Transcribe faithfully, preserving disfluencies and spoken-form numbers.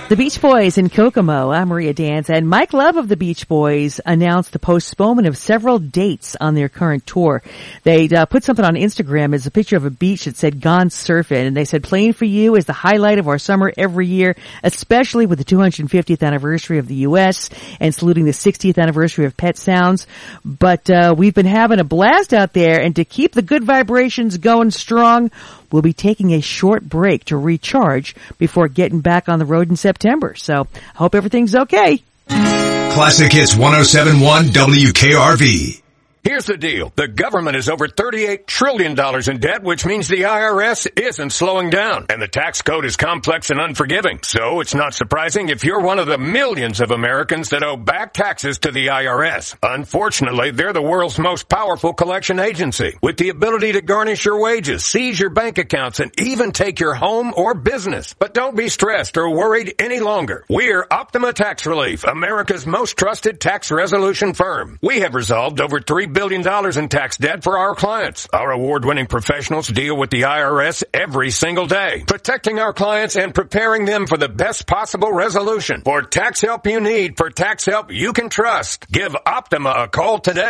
The Beach Boys in Kokomo. I'm Maria Dance, and Mike Love of the Beach Boys announced the postponement of several dates on their current tour. They uh, put something on Instagram. It's a picture of a beach that said "Gone Surfing," and they said, "Playing for you is the highlight of our summer every year, especially with the two hundred fiftieth anniversary of the U S and saluting the sixtieth anniversary of Pet Sounds. But uh, we've been having a blast out there, and to keep the good vibrations going strong, we'll be taking a short break to recharge before getting back on the road in September. So I hope everything's okay." Classic Hits one oh seven point one W K R V. Here's the deal. The government is over thirty-eight trillion dollars in debt, which means the I R S isn't slowing down. And the tax code is complex and unforgiving. So it's not surprising if you're one of the millions of Americans that owe back taxes to the I R S. Unfortunately, they're the world's most powerful collection agency, with the ability to garnish your wages, seize your bank accounts, and even take your home or business. But don't be stressed or worried any longer. We're Optima Tax Relief, America's most trusted tax resolution firm. We have resolved over three billion dollars in tax debt for our clients. Our award-winning professionals deal with the I R S every single day, protecting our clients and preparing them for the best possible resolution. For tax help you need, for tax help you can trust, give Optima a call today.